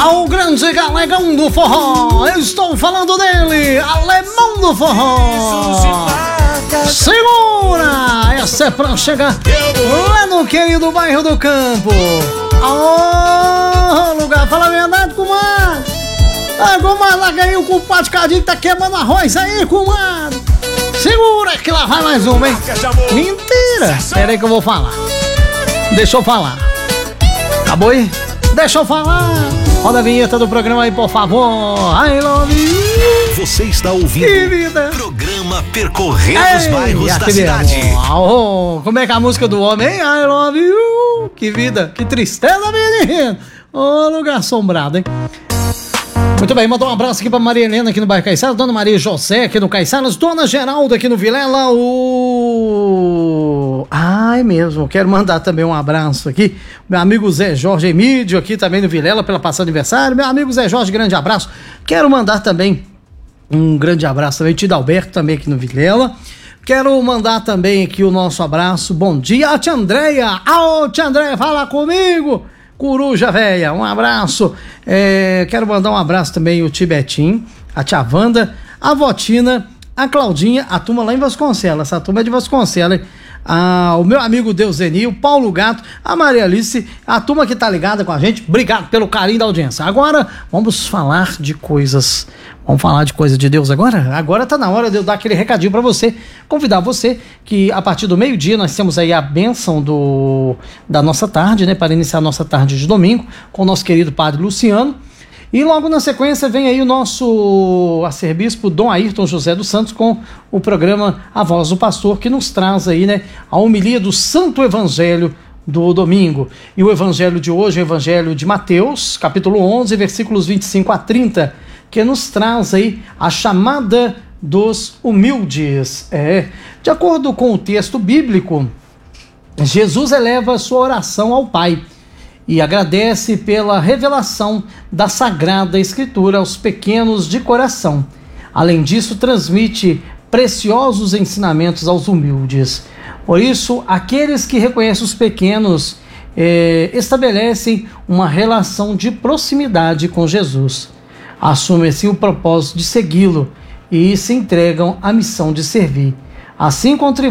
Ao grande galegão do forró, eu estou falando dele, alemão do forró. Segura! Essa é pra chegar lá no querido bairro do Campo. Ô, lugar, fala a verdade, comadre. Ah, comadre, larga aí o compadre Cadinho que tá queimando arroz aí, comadre. Segura que lá vai mais uma, hein? Mentira! Pera aí que eu vou falar. Deixa eu falar. Acabou aí? Deixa eu falar. Roda a vinheta do programa aí, por favor. I love you. Você está ouvindo Querida. Programa Percorrendo os Bairros da Cidade. Oh, como é que é a música do homem, hein? I love you. Que vida, que tristeza, menino. Ô, lugar assombrado, hein? Muito bem, mandou um abraço aqui pra Maria Helena aqui no bairro Caiçaras, Dona Maria José aqui no Caiçaras, Dona Geralda aqui no Vilela, é mesmo, quero mandar também um abraço aqui, meu amigo Zé Jorge Emídio aqui também no Vilela, pela passada aniversário, meu amigo Zé Jorge, grande abraço, quero mandar também um grande abraço também, Tida Alberto também aqui no Vilela, quero mandar também aqui o nosso abraço, bom dia, a Tia Andréia, Tia Andréia, fala comigo! Coruja véia, um abraço. Quero mandar um abraço também o Tibetim, a Tia Wanda, a Votina, a Claudinha, a turma lá em Vasconcelos, essa turma é de Vasconcelos, o meu amigo Deusenil, o Paulo Gato, a Maria Alice, a turma que tá ligada com a gente, obrigado pelo carinho da audiência. Agora vamos falar de coisas, de Deus agora? Agora tá na hora de eu dar aquele recadinho pra você, convidar você que a partir do meio-dia nós temos aí a bênção da nossa tarde, né, para iniciar a nossa tarde de domingo com o nosso querido Padre Luciano. E logo na sequência vem aí o nosso arcebispo Dom Ayrton José dos Santos com o programa A Voz do Pastor, que nos traz aí, né, a homilia do Santo Evangelho do domingo. E o evangelho de hoje é o evangelho de Mateus, capítulo 11, versículos 25 a 30, que nos traz aí a chamada dos humildes. De acordo com o texto bíblico, Jesus eleva a sua oração ao Pai e agradece pela revelação da Sagrada Escritura aos pequenos de coração. Além disso, transmite preciosos ensinamentos aos humildes. Por isso, aqueles que reconhecem os pequenos estabelecem uma relação de proximidade com Jesus. Assumem assim o propósito de segui-lo e se entregam à missão de servir. Assim contribuem